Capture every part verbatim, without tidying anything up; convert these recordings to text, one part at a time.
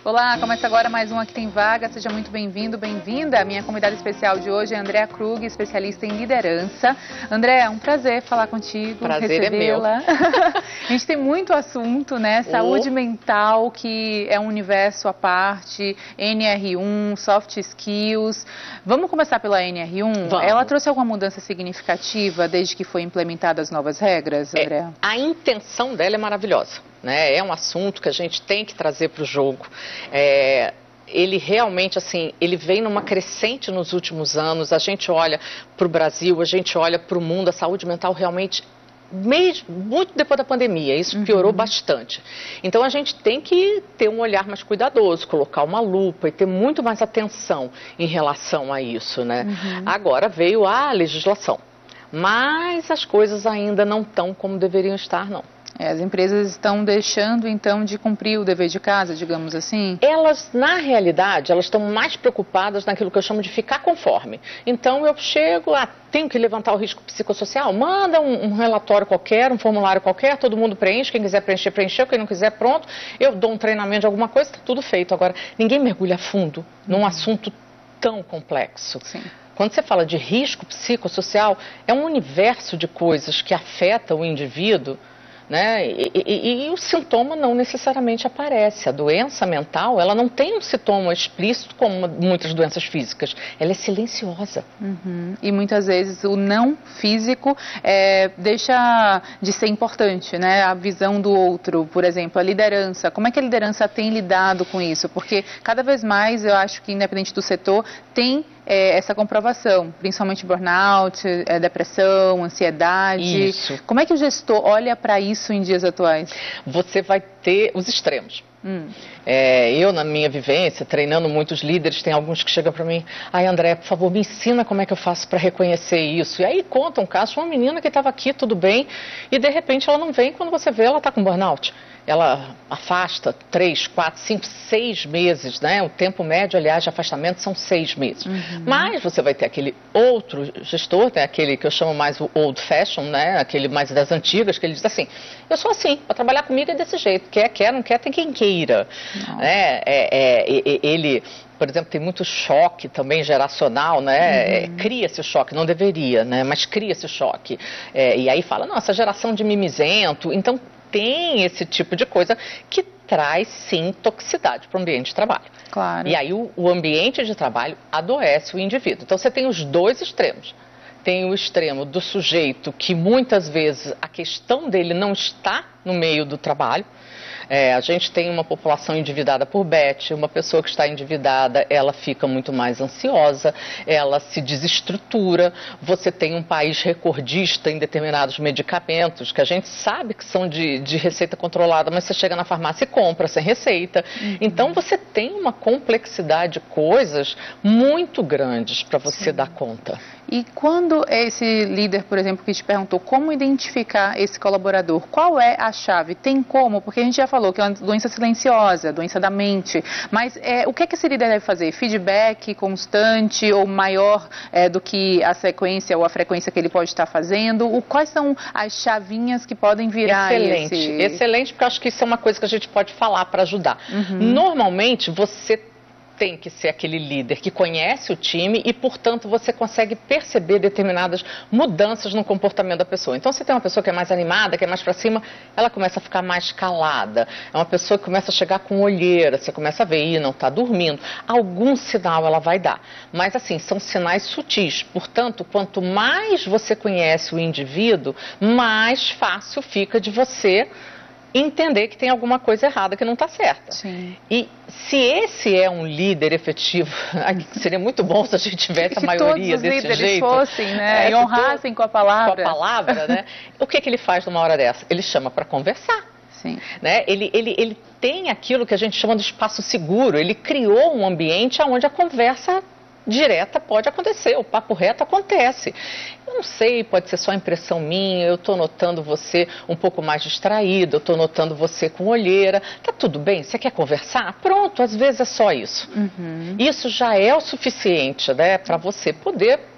Olá, começa agora mais um Aqui Tem Vaga. Seja muito bem-vindo, bem-vinda. A minha convidada especial de hoje é Andréa Krug, especialista em liderança. Andréa, é um prazer falar contigo, prazer recebê-la. É meu. A gente tem muito assunto, né? Saúde oh. mental, que é um universo à parte, N R um, soft skills. Vamos começar pela N R um? Vamos. Ela trouxe alguma mudança significativa desde que foi implementadas as novas regras, Andréa? É, a intenção dela é maravilhosa, né? É um assunto que a gente tem que trazer para o jogo. É, ele realmente, assim, ele vem numa crescente nos últimos anos. A gente olha para o Brasil, a gente olha para o mundo, a saúde mental realmente, mesmo, muito depois da pandemia, isso piorou uhum. bastante. Então a gente tem que ter um olhar mais cuidadoso, colocar uma lupa e ter muito mais atenção em relação a isso, né? Uhum. Agora veio a legislação, mas as coisas ainda não estão como deveriam estar, não. É, as empresas estão deixando, então, de cumprir o dever de casa, digamos assim? Elas, na realidade, elas estão mais preocupadas naquilo que eu chamo de ficar conforme. Então, eu chego, ah, tenho que levantar o risco psicossocial, manda um, um relatório qualquer, um formulário qualquer, todo mundo preenche, quem quiser preencher, preencheu, quem não quiser, pronto. Eu dou um treinamento de alguma coisa, está tudo feito. Agora, ninguém mergulha a fundo num uhum. assunto tão complexo. Sim. Quando você fala de risco psicossocial, é um universo de coisas que afeta o indivíduo, né? E, e, e o sintoma não necessariamente aparece. A doença mental, ela não tem um sintoma explícito como uma, muitas doenças físicas. Ela é silenciosa. Uhum. E muitas vezes o não físico é, deixa de ser importante, né? A visão do outro, por exemplo, a liderança. Como é que a liderança tem lidado com isso? Porque cada vez mais, eu acho que independente do setor, tem É, essa comprovação, principalmente burnout, é, depressão, ansiedade. Isso. Como é que o gestor olha para isso em dias atuais? Você vai ter os extremos. Hum. É, eu, na minha vivência, treinando muitos líderes, tem alguns que chegam para mim, ai, André, por favor, me ensina como é que eu faço para reconhecer isso. E aí conta um caso de uma menina que estava aqui, tudo bem, e de repente ela não vem, quando você vê, ela está com burnout. Ela afasta três, quatro, cinco, seis meses, né? O tempo médio, aliás, de afastamento são seis meses. Uhum. Mas você vai ter aquele outro gestor, né? Aquele que eu chamo mais o old fashion, né? Aquele mais das antigas, que ele diz assim, eu sou assim, para trabalhar comigo é desse jeito, quer, quer, não quer, tem quem queira. Né? É, é, ele... Por exemplo, tem muito choque também geracional, né? Uhum. Cria-se o choque, não deveria, né? Mas cria-se o choque. É, e aí fala, nossa, geração de mimizento. Então, tem esse tipo de coisa que traz, sim, toxicidade para o ambiente de trabalho. Claro. E aí o, o ambiente de trabalho adoece o indivíduo. Então, você tem os dois extremos. Tem o extremo do sujeito que, muitas vezes, a questão dele não está no meio do trabalho. É, a gente tem uma população endividada por B E T, uma pessoa que está endividada, ela fica muito mais ansiosa, ela se desestrutura, você tem um país recordista em determinados medicamentos, que a gente sabe que são de, de receita controlada, mas você chega na farmácia e compra sem receita. Uhum. Então você tem uma complexidade de coisas muito grandes para você Sim. dar conta. E quando esse líder, por exemplo, que te perguntou como identificar esse colaborador, qual é a chave? Tem como? Porque a gente já falou que é uma doença silenciosa, doença da mente, mas é, o que é que esse líder deve fazer? Feedback constante ou maior é, do que a sequência ou a frequência que ele pode estar fazendo? O, quais são as chavinhas que podem virar Excelente, esse... excelente, porque eu acho que isso é uma coisa que a gente pode falar para ajudar. Uhum. Normalmente, você tem que ser aquele líder que conhece o time e, portanto, você consegue perceber determinadas mudanças no comportamento da pessoa. Então, se tem uma pessoa que é mais animada, que é mais para cima, ela começa a ficar mais calada. É uma pessoa que começa a chegar com olheira, você começa a ver, ih, não está dormindo. Algum sinal ela vai dar. Mas, assim, são sinais sutis. Portanto, quanto mais você conhece o indivíduo, mais fácil fica de você entender que tem alguma coisa errada que não está certa. Sim. E se esse é um líder efetivo, seria muito bom se a gente tivesse a maioria desse jeito. Se todos os líderes fossem, né, é, e honrassem com a palavra. Com a palavra, né? O que, que ele faz numa hora dessa? Ele chama para conversar. Sim. Né? Ele, ele, ele tem aquilo que a gente chama de espaço seguro. Ele criou um ambiente onde a conversa direta pode acontecer, o papo reto acontece. Eu não sei, pode ser só impressão minha, eu estou notando você um pouco mais distraído, eu estou notando você com olheira. Tá tudo bem? Você quer conversar? Pronto, às vezes é só isso. Uhum. Isso já é o suficiente, né, para você poder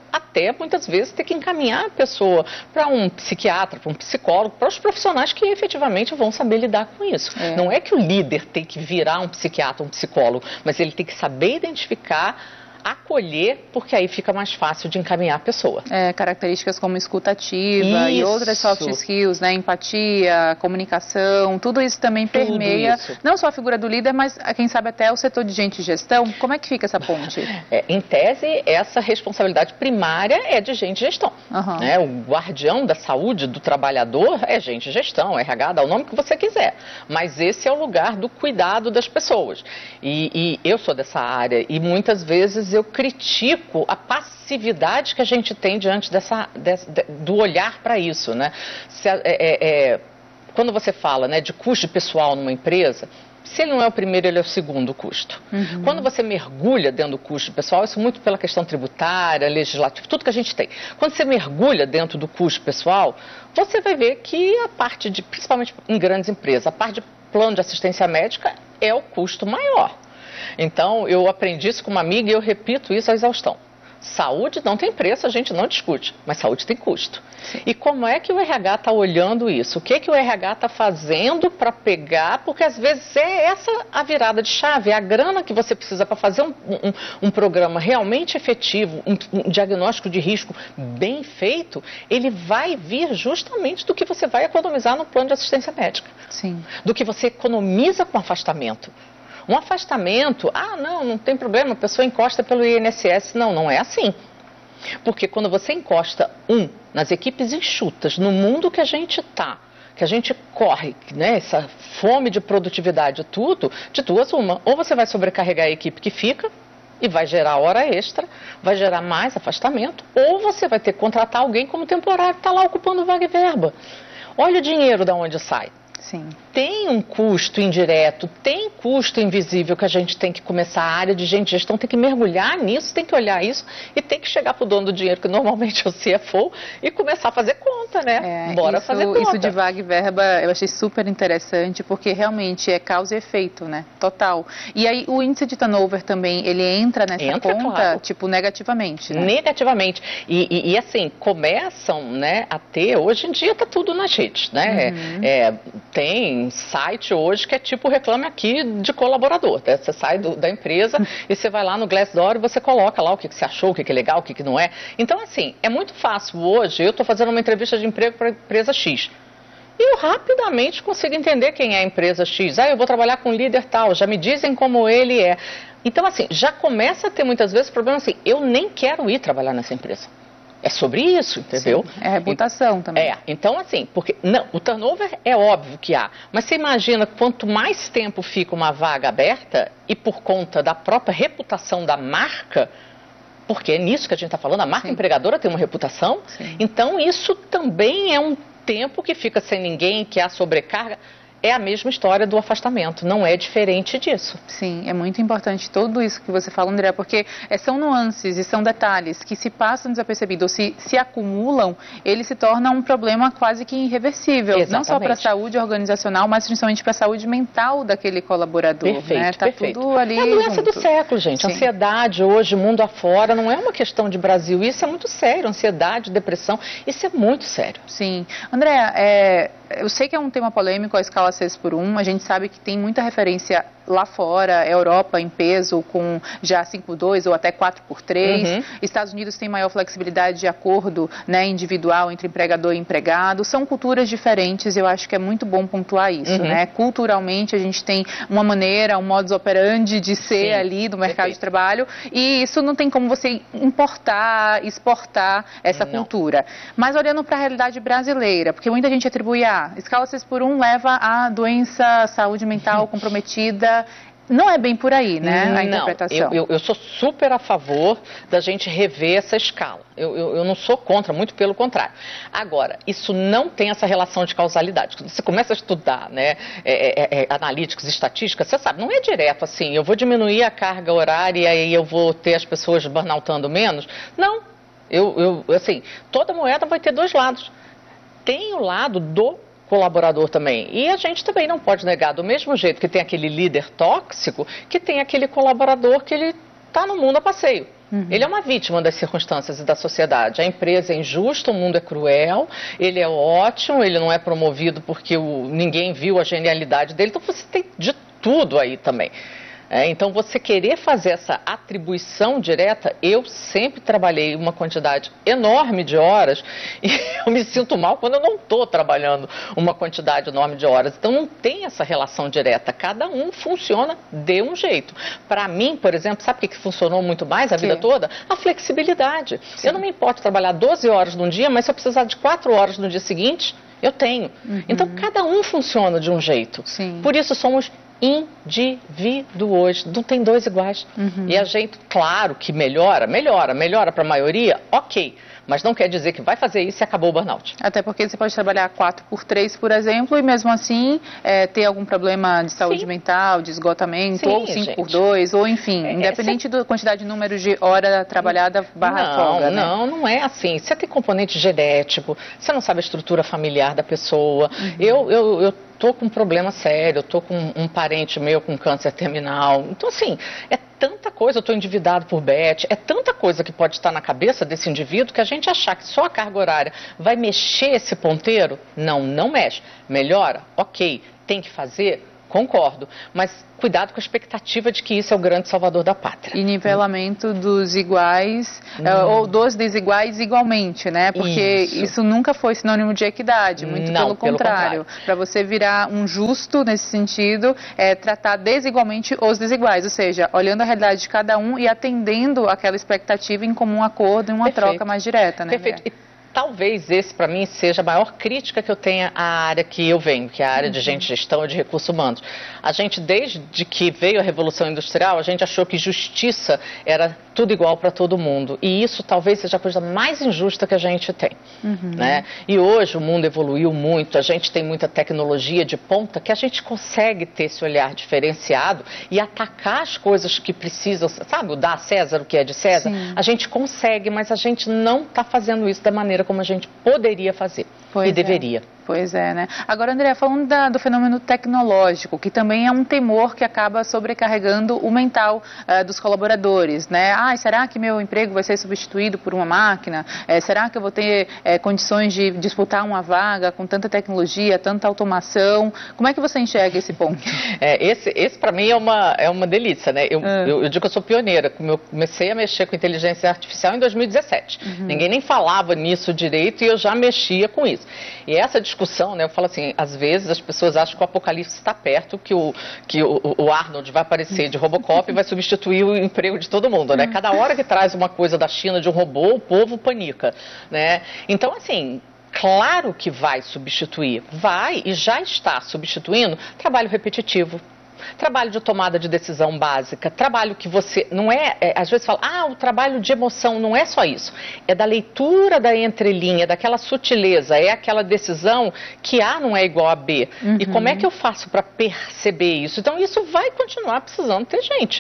até muitas vezes ter que encaminhar a pessoa para um psiquiatra, para um psicólogo, para os profissionais que efetivamente vão saber lidar com isso. É. Não é que o líder tem que virar um psiquiatra, um psicólogo, mas ele tem que saber identificar, acolher, porque aí fica mais fácil de encaminhar a pessoa. É, características como escuta ativa e outras soft skills, né, empatia, comunicação, tudo isso também tudo permeia, isso. Não só a figura do líder, mas quem sabe até o setor de gente e gestão. Como é que fica essa ponte? É, em tese, essa responsabilidade primária é de gente e gestão. Uhum. Né? O guardião da saúde do trabalhador é gente e gestão, R H, dá o nome que você quiser. Mas esse é o lugar do cuidado das pessoas. E, e eu sou dessa área e muitas vezes eu critico a passividade que a gente tem diante dessa, dessa, do olhar para isso, né? Se, é, é, quando você fala, né, de custo pessoal numa empresa, se ele não é o primeiro, ele é o segundo custo. Uhum. Quando você mergulha dentro do custo pessoal, isso muito pela questão tributária, legislativa, tudo que a gente tem. Quando você mergulha dentro do custo pessoal, você vai ver que a parte de, principalmente em grandes empresas, a parte de plano de assistência médica é o custo maior. Então, eu aprendi isso com uma amiga e eu repito isso à exaustão. Saúde não tem preço, a gente não discute, mas saúde tem custo. Sim. E como é que o R H está olhando isso? O que, que o R H está fazendo para pegar? Porque às vezes é essa a virada de chave, é a grana que você precisa para fazer um, um, um programa realmente efetivo, um, um diagnóstico de risco bem feito, ele vai vir justamente do que você vai economizar no plano de assistência médica. Sim. Do que você economiza com afastamento. Um afastamento, ah, não, não tem problema, a pessoa encosta pelo I N S S. Não, não é assim. Porque quando você encosta, um, nas equipes enxutas, no mundo que a gente está, que a gente corre, né, essa fome de produtividade, tudo, de duas uma. Ou você vai sobrecarregar a equipe que fica e vai gerar hora extra, vai gerar mais afastamento, ou você vai ter que contratar alguém como temporário, que está lá ocupando vaga e verba. Olha o dinheiro de onde sai. Sim. Tem um custo indireto, tem custo invisível que a gente tem que começar, a área de gente de gestão tem que mergulhar nisso, tem que olhar isso e tem que chegar para o dono do dinheiro, que normalmente é o C F O, e começar a fazer conta, né? É, Bora isso, fazer conta. Isso de vaga e verba eu achei super interessante, porque realmente é causa e efeito, né? Total. E aí o índice de turnover também, ele entra nessa entra, conta, claro. tipo, negativamente, né? Negativamente. E, e, e assim, começam, né, a ter, hoje em dia está tudo nas redes, né? Uhum. É, tem site hoje que é tipo Reclame Aqui de colaborador. Né? Você sai do, da empresa e você vai lá no Glassdoor e você coloca lá o que, que você achou, o que, que é legal, o que, que não é. Então, assim, é muito fácil hoje. Eu estou fazendo uma entrevista de emprego para a empresa X. E eu rapidamente consigo entender quem é a empresa X. Ah, eu vou trabalhar com um líder tal, já me dizem como ele é. Então, assim, já começa a ter muitas vezes problema assim, eu nem quero ir trabalhar nessa empresa. É sobre isso, entendeu? Sim, é reputação também. É, então assim, porque não, o turnover é óbvio que há, mas você imagina quanto mais tempo fica uma vaga aberta e por conta da própria reputação da marca, porque é nisso que a gente está falando, a marca Sim. empregadora tem uma reputação, Sim. então isso também é um tempo que fica sem ninguém, que há sobrecarga. É a mesma história do afastamento, não é diferente disso. Sim, é muito importante tudo isso que você fala, André, porque é, são nuances e são detalhes que se passam desapercebidos ou se, se acumulam, ele se torna um problema quase que irreversível. Exatamente. Não só para a saúde organizacional, mas principalmente para a saúde mental daquele colaborador. Perfeito, né? Tá perfeito. Tudo ali é a doença junto. do século, gente. Sim. Ansiedade hoje, mundo afora, não é uma questão de Brasil. Isso é muito sério. Ansiedade, depressão, isso é muito sério. Sim. André, é... eu sei que é um tema polêmico a escala seis por um, a gente sabe que tem muita referência lá fora, Europa em peso com já cinco por dois ou até quatro por três, uhum. Estados Unidos tem maior flexibilidade de acordo, né, individual entre empregador e empregado, são culturas diferentes, eu acho que é muito bom pontuar isso, uhum. né, culturalmente a gente tem uma maneira, um modus operandi de ser Sim, ali do mercado perfeito. de trabalho e isso não tem como você importar, exportar essa não. cultura, mas olhando para a realidade brasileira, porque muita gente atribui a escala seis por um leva a doença, saúde mental comprometida. Não é bem por aí, né, a não, interpretação? Eu, eu, eu sou super a favor da gente rever essa escala. Eu, eu, eu não sou contra, muito pelo contrário. Agora, isso não tem essa relação de causalidade. Quando você começa a estudar, né, é, é, é, analíticos, estatísticas, você sabe, não é direto assim, eu vou diminuir a carga horária e aí eu vou ter as pessoas burnoutando menos. Não, eu, eu, assim, toda moeda vai ter dois lados. Tem o lado do colaborador também. E a gente também não pode negar, do mesmo jeito que tem aquele líder tóxico, que tem aquele colaborador que ele está no mundo a passeio. Uhum. Ele é uma vítima das circunstâncias e da sociedade. A empresa é injusta, o mundo é cruel, ele é ótimo, ele não é promovido porque o, ninguém viu a genialidade dele, então você tem de tudo aí também. É, então, você querer fazer essa atribuição direta, eu sempre trabalhei uma quantidade enorme de horas e eu me sinto mal quando eu não estou trabalhando uma quantidade enorme de horas. Então, não tem essa relação direta. Cada um funciona de um jeito. Para mim, por exemplo, sabe o que, que funcionou muito mais a vida que? toda? A flexibilidade. Sim. Eu não me importo trabalhar doze horas num dia, mas se eu precisar de quatro horas no dia seguinte, eu tenho. Uhum. Então, cada um funciona de um jeito. Sim. Por isso, somos indivíduos, não tem dois iguais. Uhum. E a gente, claro que melhora, melhora, melhora para a maioria, ok. Mas não quer dizer que vai fazer isso e acabou o burnout. Até porque você pode trabalhar quatro por três, por exemplo, e mesmo assim é, ter algum problema de saúde Sim. mental, de esgotamento, Sim, ou cinco por dois, ou enfim, é, independente cê... da quantidade de número de hora trabalhada barra não, folga, né? Não, não é assim. Você tem componente genético, você não sabe a estrutura familiar da pessoa. Uhum. Eu, eu, eu tô com um problema sério, eu tô com um parente meu com câncer terminal. Então, assim, é tanta coisa, eu estou endividado por Beth, é tanta coisa que pode estar na cabeça desse indivíduo que a gente achar que só a carga horária vai mexer esse ponteiro, não, não mexe. Melhora? Ok. Tem que fazer? Concordo. Mas cuidado com a expectativa de que isso é o grande salvador da pátria. E nivelamento dos iguais, hum. ou dos desiguais igualmente, né? Porque isso, isso nunca foi sinônimo de equidade, muito não, pelo contrário. Para você virar um justo nesse sentido, é tratar desigualmente os desiguais, ou seja, olhando a realidade de cada um e atendendo aquela expectativa em comum acordo, em uma Perfeito. troca mais direta, né? Perfeito. E talvez esse, para mim, seja a maior crítica que eu tenha à área que eu venho, que é a área de gente, gestão e de recursos humanos. A gente, desde que veio a Revolução Industrial, a gente achou que justiça era tudo igual para todo mundo. E isso talvez seja a coisa mais injusta que a gente tem. Uhum. Né? E hoje o mundo evoluiu muito, a gente tem muita tecnologia de ponta que a gente consegue ter esse olhar diferenciado e atacar as coisas que precisam, sabe, dar a César o que é de César? Sim. A gente consegue, mas a gente não está fazendo isso da maneira como a gente poderia fazer pois e é. deveria. Pois é, né? Agora, André, falando da, do fenômeno tecnológico, que também é um temor que acaba sobrecarregando o mental uh, dos colaboradores, né? Ah, será que meu emprego vai ser substituído por uma máquina? É, será que eu vou ter é, condições de disputar uma vaga com tanta tecnologia, tanta automação? Como é que você enxerga esse ponto? É, esse, esse para mim, é uma, é uma delícia, né? Eu, ah. eu, eu digo que eu sou pioneira. Eu comecei a mexer com inteligência artificial em dois mil e dezessete. Uhum. Ninguém nem falava nisso direito e eu já mexia com isso. E essa discussão, né, eu falo assim, às vezes as pessoas acham que o apocalipse está perto, que o, que o, o Arnold vai aparecer de Robocop e vai substituir o emprego de todo mundo, né? Cada hora que traz uma coisa da China de um robô, o povo panica, né? Então, assim, claro que vai substituir, vai e já está substituindo trabalho repetitivo. Trabalho de tomada de decisão básica, trabalho que você, não é, é, às vezes fala, ah, o trabalho de emoção, não é só isso, é da leitura da entrelinha, daquela sutileza, é aquela decisão que A não é igual a B, uhum. E como é que eu faço para perceber isso? Então isso vai continuar precisando ter gente.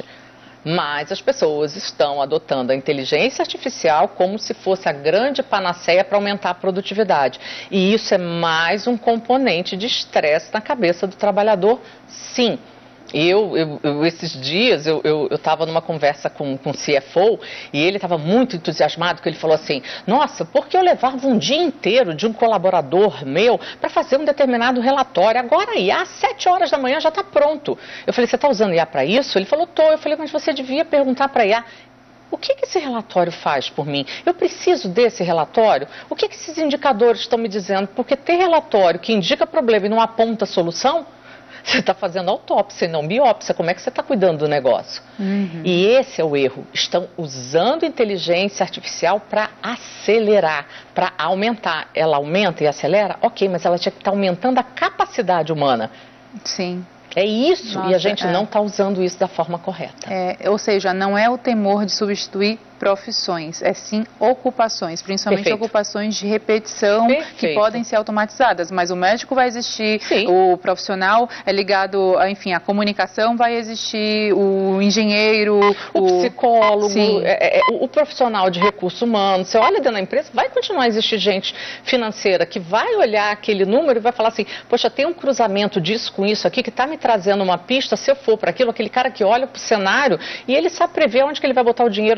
Mas as pessoas estão adotando a inteligência artificial como se fosse a grande panaceia para aumentar a produtividade. E isso é mais um componente de estresse na cabeça do trabalhador, sim. Eu, eu, eu, esses dias, eu estava numa conversa com, com o C F O e ele estava muito entusiasmado, que ele falou assim, nossa, porque eu levava um dia inteiro de um colaborador meu para fazer um determinado relatório, agora I A, às sete horas da manhã já está pronto. Eu falei, você está usando I A para isso? Ele falou, tô. Eu falei, mas você devia perguntar para I A, o que, que esse relatório faz por mim? Eu preciso desse relatório? O que, que esses indicadores estão me dizendo? Porque ter relatório que indica problema e não aponta solução, você está fazendo autópsia e não biópsia. Como é que você está cuidando do negócio? Uhum. E esse é o erro. Estão usando inteligência artificial para acelerar, para aumentar. Ela aumenta e acelera? Ok, mas ela tinha que estar aumentando a capacidade humana. Sim. É isso, Nossa, e a gente é. não está usando isso da forma correta. É, ou seja, não é o temor de substituir profissões, é sim ocupações, principalmente Perfeito. ocupações de repetição Perfeito. que podem ser automatizadas, mas o médico vai existir, sim. o profissional é ligado, a, enfim, a comunicação vai existir, o engenheiro, o, o psicólogo, é, é, o, o profissional de recursos humanos, você olha dentro da empresa, vai continuar a existir gente financeira que vai olhar aquele número e vai falar assim, poxa, tem um cruzamento disso com isso aqui que está me trazendo uma pista, se eu for para aquilo, aquele cara que olha para o cenário e ele sabe prever onde que ele vai botar o dinheiro da empresa,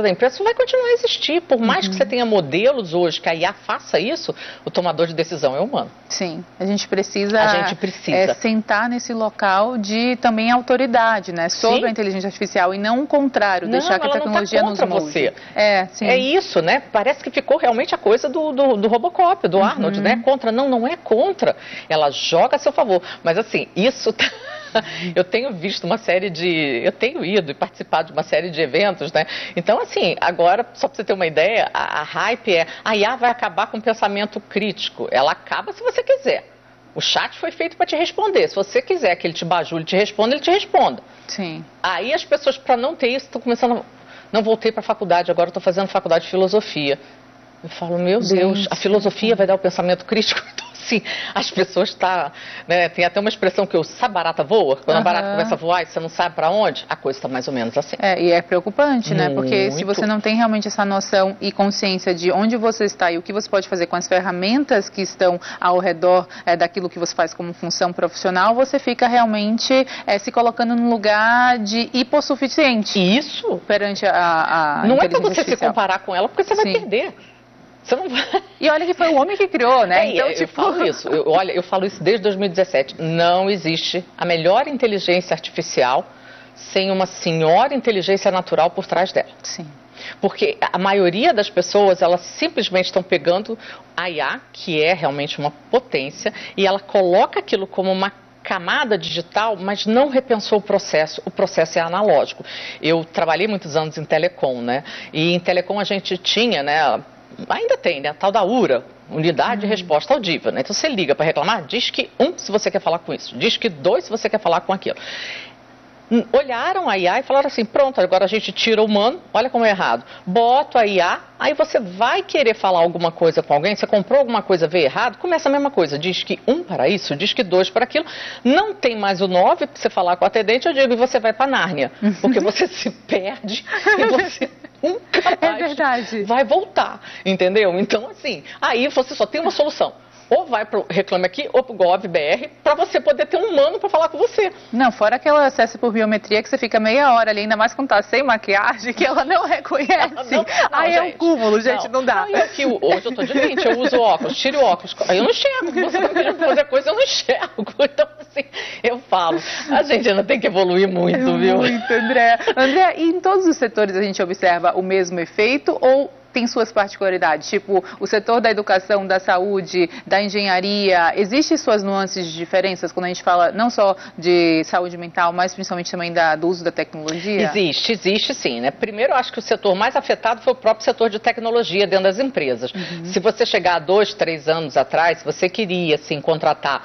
vai continuar a existir. Por mais uhum. que você tenha modelos hoje que a I A faça isso, o tomador de decisão é humano. Sim, a gente precisa, a gente precisa. É, sentar nesse local de também autoridade, né, sobre sim. a inteligência artificial e não o contrário, não, deixar que a tecnologia não tá nos molde. Você. É, sim. é isso, né? Parece que ficou realmente a coisa do, do, do Robocop, do uhum. Arnold, né? Contra, não, não é contra. Ela joga a seu favor. Mas assim, isso tá... Eu tenho visto uma série de... Eu tenho ido e participado de uma série de eventos, né? Então, assim, agora, só para você ter uma ideia, a, a hype é... A I A vai acabar com o pensamento crítico. Ela acaba se você quiser. O chat foi feito para te responder. Se você quiser que ele te bajule, te responda, ele te responda. Sim. Aí as pessoas, para não ter isso, estão começando... A... Não voltei para a faculdade, agora estou fazendo faculdade de filosofia. Eu falo, meu Gente, Deus, a filosofia vai dar o pensamento crítico? Então, assim, as pessoas tá, né, tem até uma expressão que eu, sabe barata voa? Quando uhum. a barata começa a voar e você não sabe para onde, a coisa está mais ou menos assim. É, e é preocupante, né? Muito. Porque se você não tem realmente essa noção e consciência de onde você está e o que você pode fazer com as ferramentas que estão ao redor é, daquilo que você faz como função profissional, você fica realmente é, se colocando no lugar de hipossuficiente. Isso. Perante a, a Não é para você artificial. se comparar com ela, porque você Sim. vai perder. Você não vai... E olha que foi o homem que criou, né? É, então, eu, tipo... eu falo isso, eu, olha, eu falo isso desde dois mil e dezessete. Não existe a melhor inteligência artificial sem uma senhora inteligência natural por trás dela. Sim. Porque a maioria das pessoas, elas simplesmente estão pegando a I A, que é realmente uma potência, e ela coloca aquilo como uma camada digital, mas não repensou o processo. O processo é analógico. Eu trabalhei muitos anos em telecom, né? E em telecom a gente tinha, né? Ainda tem, né? A tal da U R A, Unidade hum. de Resposta Audível, né? Então você liga para reclamar, diz que um, se você quer falar com isso, diz que dois, se você quer falar com aquilo. Olharam a I A e falaram assim, pronto, agora a gente tira o humano, olha como é errado, bota a I A, aí você vai querer falar alguma coisa com alguém, você comprou alguma coisa, vê errado, começa a mesma coisa, diz que um para isso, diz que dois para aquilo, não tem mais o nove para você falar com o atendente, eu digo, e você vai para Nárnia, porque você se perde e você nunca mais é verdade. vai voltar, entendeu? Então, assim, aí você só tem uma solução. Ou vai para o Reclame Aqui ou para o GovBR para você poder ter um humano para falar com você. Não, fora aquela acesso por biometria que você fica meia hora ali, ainda mais quando tá sem maquiagem, que ela não reconhece. Não, não, Aí é um cúmulo, gente, não, não dá. Não, eu aqui, hoje eu tô de lente, eu uso óculos, tiro óculos, aí eu não enxergo. Você vai pedir para fazer coisa, eu não enxergo. Então, assim, eu falo, a gente ainda tem que evoluir muito, é viu? Muito, André. André, e em todos os setores a gente observa o mesmo efeito ou tem suas particularidades? Tipo, o setor da educação, da saúde, da engenharia, existem suas nuances de diferenças quando a gente fala não só de saúde mental, mas principalmente também da, do uso da tecnologia? Existe, existe sim, né? Primeiro, eu acho que o setor mais afetado foi o próprio setor de tecnologia dentro das empresas. Uhum. Se você chegar a dois, três anos atrás, se você queria, assim, contratar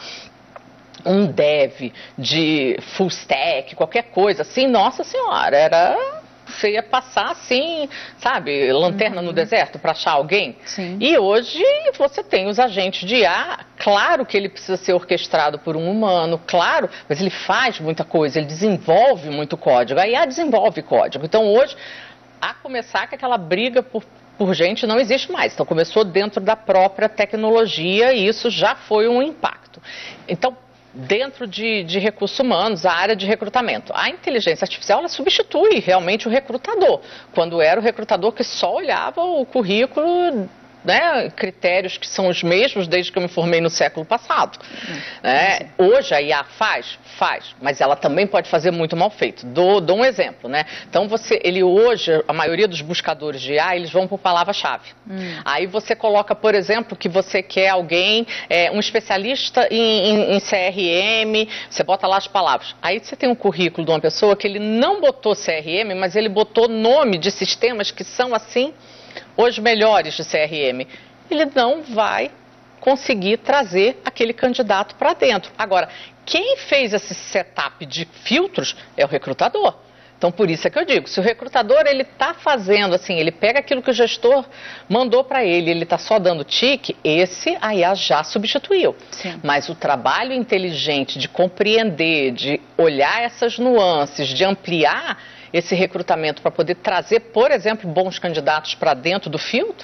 um dev de full stack, qualquer coisa assim, nossa senhora, era... Você ia passar assim, sabe, lanterna uhum. no deserto para achar alguém. Sim. E hoje você tem os agentes de I A, claro que ele precisa ser orquestrado por um humano, claro, mas ele faz muita coisa, ele desenvolve muito código. A I A desenvolve código. Então hoje, a começar que aquela briga por, por gente não existe mais. Então começou dentro da própria tecnologia e isso já foi um impacto. Então, dentro de, de recursos humanos, a área de recrutamento. A inteligência artificial, ela substitui realmente o recrutador, quando era o recrutador que só olhava o currículo, né, critérios que são os mesmos desde que eu me formei no século passado. Hum, né? Hoje a I A faz? Faz, mas ela também pode fazer muito mal feito. Dou, dou um exemplo, né? Então você, ele hoje, a maioria dos buscadores de I A, eles vão por palavra-chave. Hum. Aí você coloca, por exemplo, que você quer alguém, é, um especialista em, em, em C R M, você bota lá as palavras. Aí você tem um currículo de uma pessoa que ele não botou C R M, mas ele botou nome de sistemas que são assim, os melhores de C R M, ele não vai conseguir trazer aquele candidato para dentro. Agora, quem fez esse setup de filtros é o recrutador. Então, por isso é que eu digo, se o recrutador ele está fazendo assim, ele pega aquilo que o gestor mandou para ele, ele está só dando tique, esse a I A já substituiu. Sim. Mas o trabalho inteligente de compreender, de olhar essas nuances, de ampliar esse recrutamento para poder trazer, por exemplo, bons candidatos para dentro do filtro,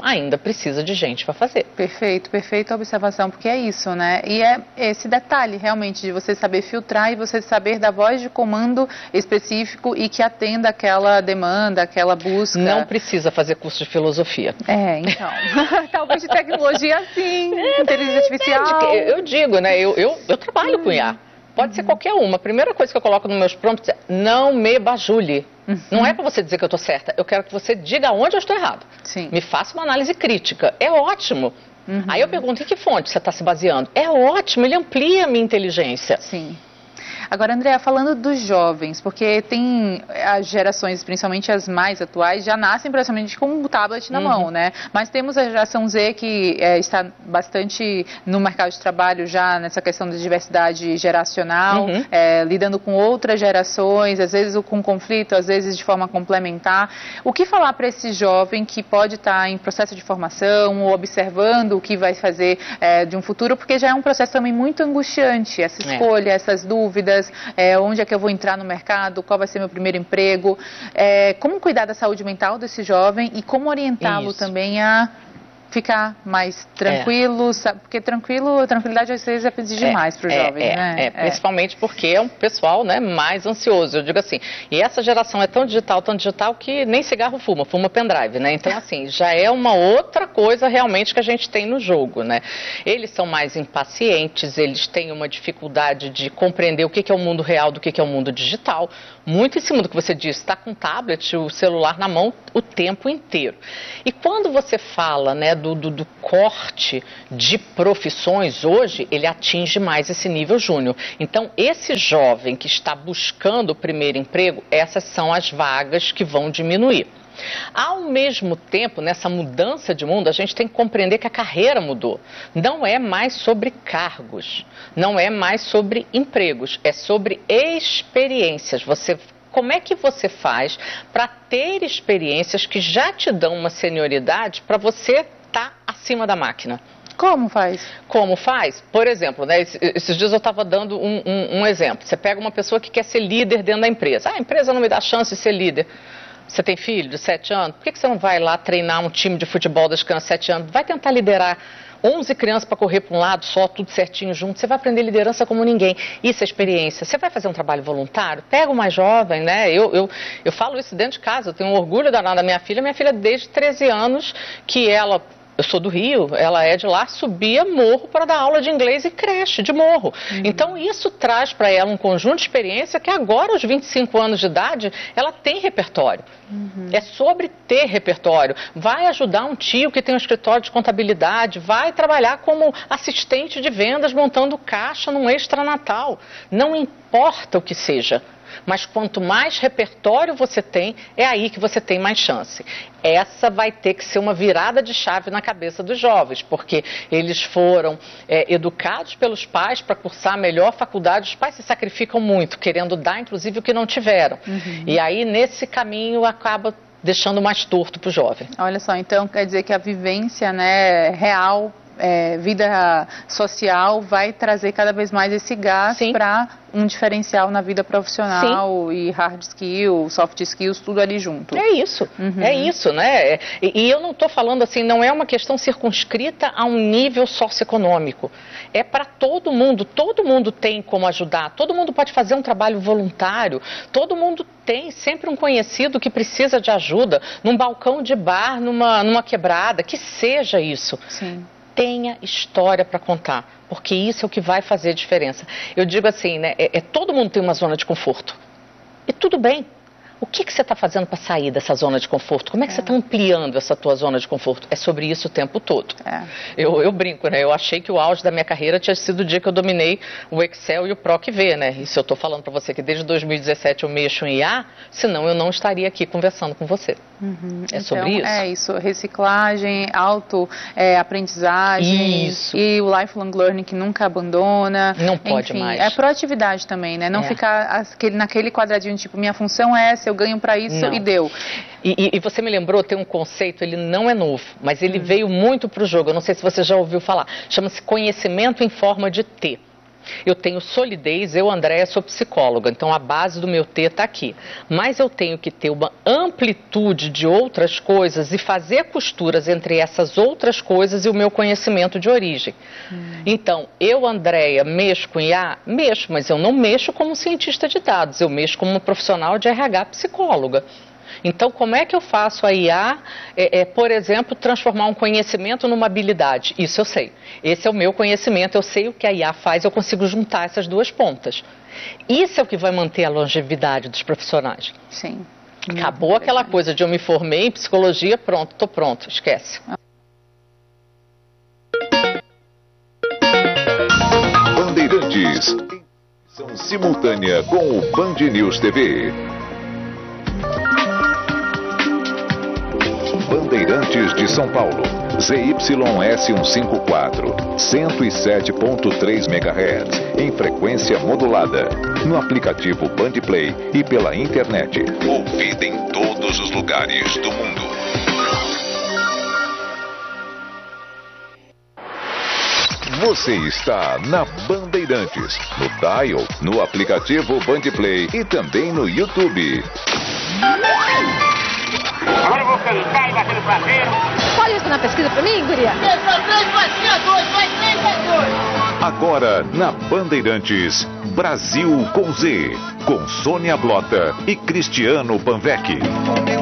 ainda precisa de gente para fazer. Perfeito, perfeita observação, porque é isso, né? E é esse detalhe realmente de você saber filtrar e você saber da voz de comando específico e que atenda aquela demanda, aquela busca. Não precisa fazer curso de filosofia. É, então. Talvez de tecnologia sim, é, inteligência artificial. Eu digo, né? Eu, eu, eu trabalho hum. com I A. Pode uhum. ser qualquer uma. A primeira coisa que eu coloco nos meus prompts é não me bajule. Uhum. Não é para você dizer que eu estou certa. Eu quero que você diga onde eu estou errado. Sim. Me faça uma análise crítica. É ótimo. Uhum. Aí eu pergunto, em que fonte você está se baseando? É ótimo, ele amplia a minha inteligência. Sim. Agora, Andréa, falando dos jovens, porque tem as gerações, principalmente as mais atuais, já nascem praticamente com um tablet na uhum. mão, né? Mas temos a geração Z que é, está bastante no mercado de trabalho já nessa questão de diversidade geracional, uhum. é, lidando com outras gerações, às vezes com conflito, às vezes de forma complementar. O que falar para esse jovem que pode estar em processo de formação ou observando o que vai fazer é, de um futuro, porque já é um processo também muito angustiante, essa escolha, é. essas dúvidas. É, onde é que eu vou entrar no mercado, qual vai ser meu primeiro emprego, é, como cuidar da saúde mental desse jovem e como orientá-lo também a ficar mais tranquilo, é. sabe? Porque tranquilo, tranquilidade às vezes é pedir demais é, para os é, jovens, é, né? É, principalmente porque é um pessoal, né, mais ansioso, eu digo assim. E essa geração é tão digital, tão digital que nem cigarro fuma, fuma pendrive, né? Então, assim, já é uma outra coisa realmente que a gente tem no jogo, né? Eles são mais impacientes, eles têm uma dificuldade de compreender o que é o mundo real do que é o mundo digital. Muito em cima do que você disse, está com o tablet, o celular na mão o tempo inteiro. E quando você fala, né, do, do, do corte de profissões, hoje ele atinge mais esse nível júnior. Então, esse jovem que está buscando o primeiro emprego, essas são as vagas que vão diminuir. Ao mesmo tempo, nessa mudança de mundo, a gente tem que compreender que a carreira mudou. Não é mais sobre cargos, não é mais sobre empregos, é sobre experiências. Você, como é que você faz para ter experiências que já te dão uma senioridade para você estar acima da máquina? Como faz? Como faz? Por exemplo, né, esses dias eu estava dando um, um, um exemplo. Você pega uma pessoa que quer ser líder dentro da empresa. Ah, a empresa não me dá chance de ser líder. Você tem filho de sete anos? Por que você não vai lá treinar um time de futebol das crianças de sete anos? Vai tentar liderar onze crianças para correr para um lado só, tudo certinho junto. Você vai aprender liderança como ninguém. Isso é experiência. Você vai fazer um trabalho voluntário? Pega o mais jovem, né? Eu, eu, eu falo isso dentro de casa. Eu tenho um orgulho danado da minha filha. Minha filha, desde treze anos, que ela... Eu sou do Rio, ela é de lá, subia morro para dar aula de inglês e creche de morro. Uhum. Então isso traz para ela um conjunto de experiência que agora, aos vinte e cinco anos de idade, ela tem repertório. Uhum. É sobre ter repertório. Vai ajudar um tio que tem um escritório de contabilidade, vai trabalhar como assistente de vendas montando caixa num extra-natal. Não importa o que seja. Mas quanto mais repertório você tem, é aí que você tem mais chance. Essa vai ter que ser uma virada de chave na cabeça dos jovens, porque eles foram é, educados pelos pais para cursar a melhor faculdade. Os pais se sacrificam muito, querendo dar, inclusive, o que não tiveram. Uhum. E aí, nesse caminho, acaba deixando mais torto para o jovem. Olha só, então quer dizer que a vivência, né, real, é, vida social, vai trazer cada vez mais esse gás para um diferencial na vida profissional. Sim. E hard skills, soft skills, tudo ali junto. É isso, uhum. é isso, né? E, e eu não estou falando assim, não é uma questão circunscrita a um nível socioeconômico. É para todo mundo, todo mundo tem como ajudar, todo mundo pode fazer um trabalho voluntário, todo mundo tem sempre um conhecido que precisa de ajuda, num balcão de bar, numa, numa quebrada, que seja isso. Sim. Tenha história para contar, porque isso é o que vai fazer diferença. Eu digo assim, né, é, é, todo mundo tem uma zona de conforto. E tudo bem. O que, que você está fazendo para sair dessa zona de conforto? Como é que é. você está ampliando essa tua zona de conforto? É sobre isso o tempo todo. É. Eu, eu brinco, né? Eu achei que o auge da minha carreira tinha sido o dia que eu dominei o Excel e o PROC-V, né? E se eu estou falando para você que desde dois mil e dezessete eu mexo em I A, senão eu não estaria aqui conversando com você. Uhum. É então, sobre isso. É isso, reciclagem, auto-aprendizagem. Isso. E o lifelong learning que nunca abandona. Não pode Enfim, mais. É proatividade também, né? Não é. ficar aquele, naquele quadradinho, tipo, minha função é essa, eu ganho para isso não. e deu. E, e, e você me lembrou, tem um conceito, ele não é novo, mas ele hum. veio muito para o jogo. Eu não sei se você já ouviu falar. Chama-se conhecimento em forma de T. Eu tenho solidez, eu, Andréia, sou psicóloga, então a base do meu T está aqui. Mas eu tenho que ter uma amplitude de outras coisas e fazer costuras entre essas outras coisas e o meu conhecimento de origem. Hum. Então, eu, Andréia, mexo com I A? Mexo, mas eu não mexo como cientista de dados, eu mexo como uma profissional de R H psicóloga. Então, como é que eu faço a I A, é, é, por exemplo, transformar um conhecimento numa habilidade? Isso eu sei. Esse é o meu conhecimento, eu sei o que a I A faz, eu consigo juntar essas duas pontas. Isso é o que vai manter a longevidade dos profissionais. Sim. Acabou aquela coisa de eu me formei em psicologia, pronto, estou pronto, esquece. Bandeirantes. São simultânea com o Band News T V. Bandeirantes de São Paulo, Z Y S cento e cinquenta e quatro, cento e sete ponto três megahertz, em frequência modulada, no aplicativo Bandplay e pela internet. Ouvida em todos os lugares do mundo. Você está na Bandeirantes, no Dial, no aplicativo Bandplay e também no YouTube. Agora eu vou cantar e bater no prazer. Olha isso na pesquisa pra mim, guria. três para três, vai ser dois, vai três, vai dois. Agora, na Bandeirantes, Brasil com Z, com Sônia Blota e Cristiano Panvec.